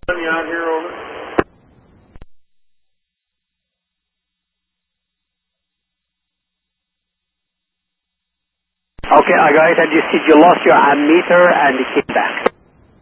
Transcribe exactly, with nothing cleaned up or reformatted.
You out here, over? Okay, I got it. And you said you lost your ammeter and it came back.